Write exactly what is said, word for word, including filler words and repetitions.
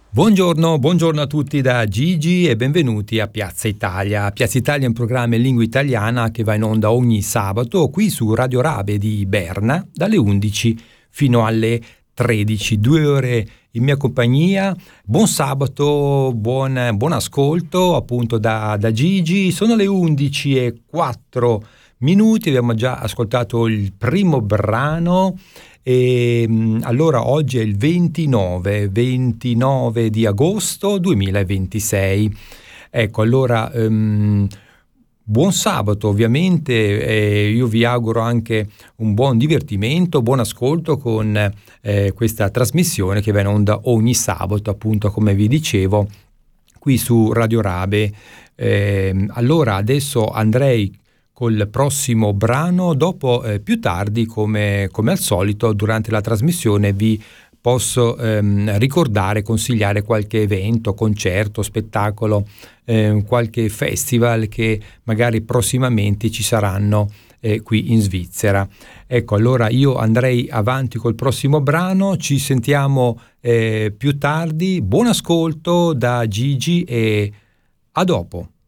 Buongiorno, buongiorno a tutti da Gigi e benvenuti a Piazza Italia. Piazza Italia è un programma in lingua italiana che va in onda ogni sabato qui su Radio Rabe di Berna dalle undici fino alle tredici, due ore in mia compagnia. Buon sabato, buon, buon ascolto appunto da, da Gigi. Sono le undici e quattro minuti, abbiamo già ascoltato il primo brano. E allora oggi è il ventinove di agosto duemilaventisei. Ecco, allora um, buon sabato ovviamente, eh, io vi auguro anche un buon divertimento, buon ascolto con eh, questa trasmissione che va in onda ogni sabato, appunto come vi dicevo, qui su Radio Rabe. Eh, allora adesso andrei col prossimo brano, dopo eh, più tardi come, come al solito durante la trasmissione vi posso ehm, ricordare, consigliare qualche evento, concerto, spettacolo, eh, qualche festival che magari prossimamente ci saranno eh, qui in Svizzera. Ecco, allora io andrei avanti col prossimo brano, ci sentiamo eh, più tardi, buon ascolto da Gigi e a dopo.